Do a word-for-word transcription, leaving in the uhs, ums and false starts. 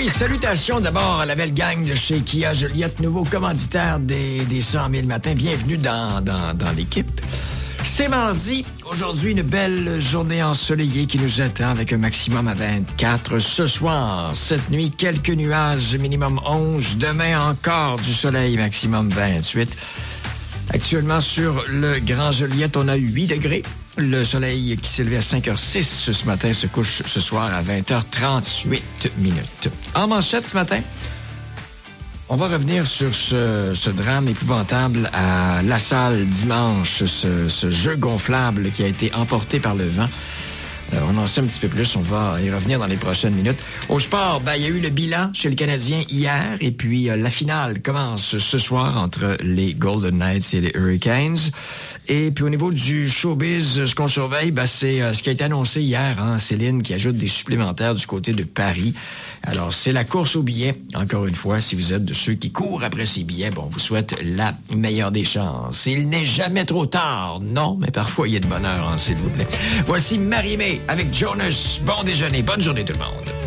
Oui, salutations d'abord à la belle gang de chez Kia Joliette, nouveau commanditaire des, des cent mille matins. Bienvenue dans, dans, dans l'équipe. C'est mardi. Aujourd'hui, une belle journée ensoleillée qui nous attend avec un maximum à vingt-quatre. Ce soir, cette nuit, quelques nuages, minimum onze. Demain, encore du soleil, maximum vingt-huit. Actuellement, sur le Grand Joliette, on a huit degrés. Le soleil qui s'élevait à cinq heures six ce matin se couche ce soir à vingt heures trente-huit minutes. En manchette ce matin, on va revenir sur ce, ce drame épouvantable à La Salle dimanche, ce, ce jeu gonflable qui a été emporté par le vent. Euh, on en sait un petit peu plus, on va y revenir dans les prochaines minutes. Au sport, ben, il y a eu le bilan chez le Canadien hier et puis euh, la finale commence ce soir entre les Golden Knights et les Hurricanes. Et puis au niveau du showbiz, ce qu'on surveille, ben, c'est euh, ce qui a été annoncé hier, hein, Céline qui ajoute des supplémentaires du côté de Paris. Alors, c'est la course aux billets. Encore une fois, si vous êtes de ceux qui courent après ces billets, bon, on vous souhaite la meilleure des chances. Il n'est jamais trop tard. Non, mais parfois, il y a de bonheur, hein, s'il vous plaît. Voici Marie-Mé avec Jonas. Bon déjeuner. Bonne journée, tout le monde.